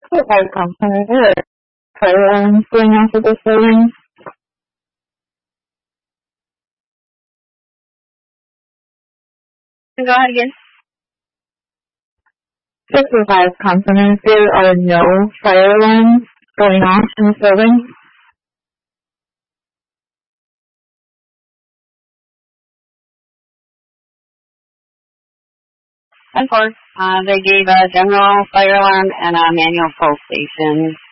Our company fire alarms going off of this building. Go ahead again. Just to advise compliments, there are no fire alarms going off in this building. Of course, they gave a general fire alarm and a manual pulse station